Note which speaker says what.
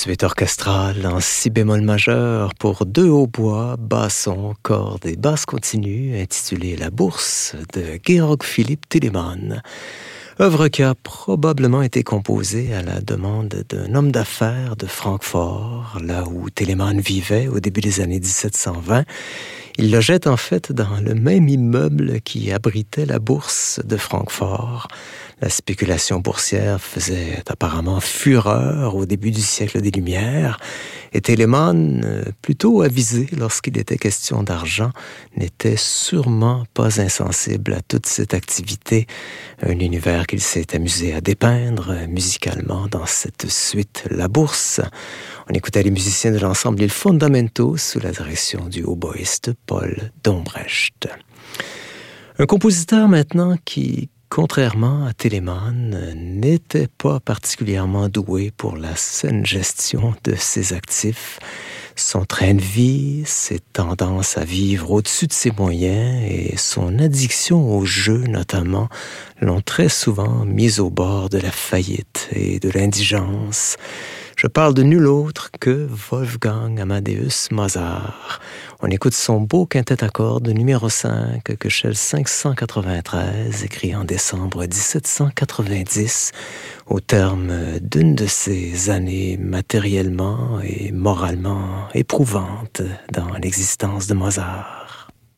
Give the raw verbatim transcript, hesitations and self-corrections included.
Speaker 1: Suite orchestrale en si bémol majeur pour deux hautbois, basson, cordes et basse continue, intitulée La Bourse de Georg Philipp Telemann. Œuvre qui a probablement été composée à la demande d'un homme d'affaires de Francfort, là où Telemann vivait au début des années dix-sept cent vingt. Il logeait en fait dans le même immeuble qui abritait la bourse de Francfort. La spéculation boursière faisait apparemment fureur au début du siècle des Lumières, et Telemann, plutôt avisé lorsqu'il était question d'argent, n'était sûrement pas insensible à toute cette activité, un univers qu'il s'est amusé à dépeindre musicalement dans cette suite La Bourse. On écoutait les musiciens de l'ensemble Il Fondamento sous la direction du hautboïste Paul Dombrecht. Un compositeur maintenant qui, contrairement à Telemann, n'était pas particulièrement doué pour la saine gestion de ses actifs. Son train de vie, ses tendances à vivre au-dessus de ses moyens et son addiction au jeu notamment l'ont très souvent mis au bord de la faillite et de l'indigence. Je parle de nul autre que Wolfgang Amadeus Mozart. On écoute son beau quintet à cordes numéro cinq, Köchel cinq cent quatre-vingt-treize, écrit en décembre dix-sept cent quatre-vingt-dix, au terme d'une de ces années matériellement et moralement éprouvantes dans l'existence de Mozart.